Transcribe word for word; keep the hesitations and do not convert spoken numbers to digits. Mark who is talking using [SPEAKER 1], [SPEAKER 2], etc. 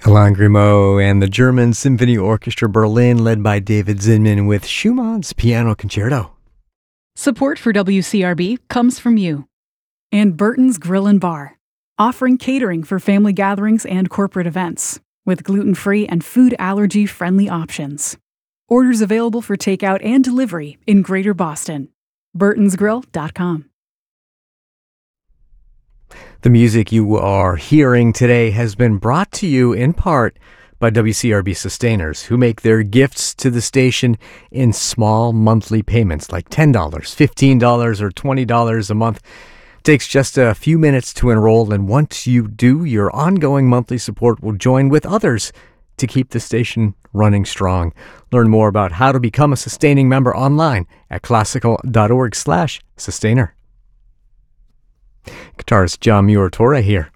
[SPEAKER 1] Alain Grimaud and the German Symphony Orchestra Berlin, led by David Zinman with Schumann's Piano Concerto.
[SPEAKER 2] Support for W C R B comes from you. And Burton's Grill and Bar, offering catering for family gatherings and corporate events, with gluten-free and food allergy-friendly options. Orders available for takeout and delivery in Greater Boston. burtons grill dot com.
[SPEAKER 1] The music you are hearing today has been brought to you in part by W C R B sustainers who make their gifts to the station in small monthly payments like ten dollars, fifteen dollars, or twenty dollars a month. It takes just a few minutes to enroll, and once you do, your ongoing monthly support will join with others to keep the station running strong. Learn more about how to become a sustaining member online at classical.org slash sustainer. Guitarist John Muir-Torre here.